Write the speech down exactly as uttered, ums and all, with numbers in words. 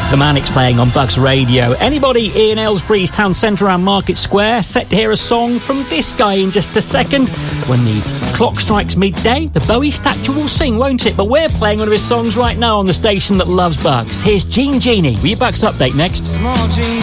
The Manics playing on Bugs Radio. Anybody in Aylesbury's town centre around Market Square set to hear a song from this guy in just a second? When the clock strikes midday, the Bowie statue will sing, won't it? But we're playing one of his songs right now on the station that loves Bugs. Here's Gene Genie with your Bugs update next. Small Gene